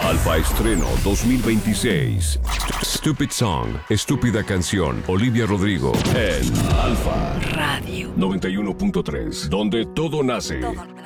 Alfa Estreno 2026. Stupid Song, Estúpida Canción. Olivia Rodrigo en Alfa Radio 91.3, donde todo nace.